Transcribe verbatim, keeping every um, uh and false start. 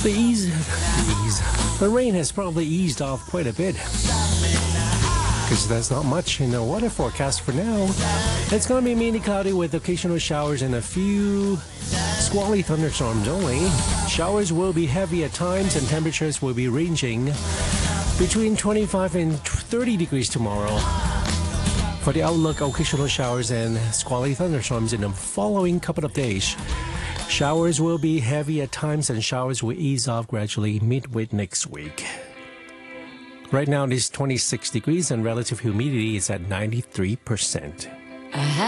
The ease, the ease, the rain has probably eased off quite a bit because there's not much in the weather forecast for now. It's going to be mainly cloudy with occasional showers and a few squally thunderstorms only. Showers will be heavy at times and temperatures will be ranging between twenty-five and thirty degrees tomorrow. For the outlook, occasional showers and squally thunderstorms in the following couple of days. Showers will be heavy at times and showers will ease off gradually midweek next week. Right now it is twenty-six degrees and relative humidity is at ninety-three percent.